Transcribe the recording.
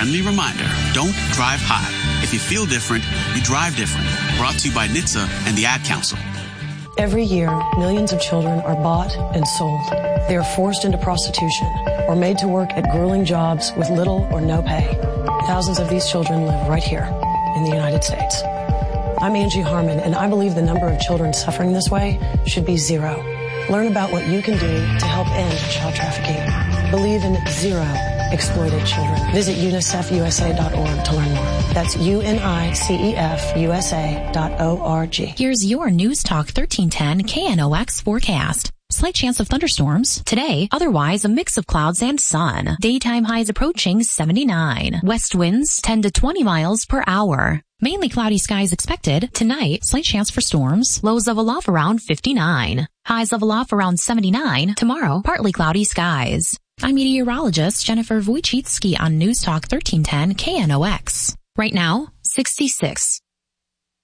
friendly reminder, don't drive high. If you feel different, you drive different. Brought to you by NHTSA and the Ad Council. Every year, millions of children are bought and sold. They are forced into prostitution or made to work at grueling jobs with little or no pay. Thousands of these children live right here in the United States. I'm Angie Harmon, and I believe the number of children suffering this way should be zero. Learn about what you can do to help end child trafficking. Believe in zero exploited children. Visit UNICEFUSA.org to learn more. That's UNICEFUSA.org. Here's your News Talk 1310 KNOX forecast. Slight chance of thunderstorms. Today, otherwise a mix of clouds and sun. Daytime highs approaching 79. West winds 10 to 20 miles per hour. Mainly cloudy skies expected. Tonight, slight chance for storms. Lows of aloft around 59. Highs of aloft around 79. Tomorrow, partly cloudy skies. I'm meteorologist Jennifer Wojcicki on News Talk 1310 KNOX. Right now, 66.